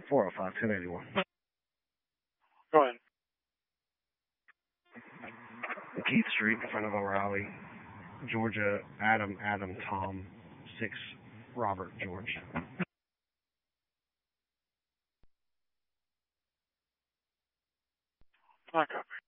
405 1081. Go ahead. Keith Street in front of O'Reilly, Georgia, Adam, Tom, 6, Robert, George. I copy.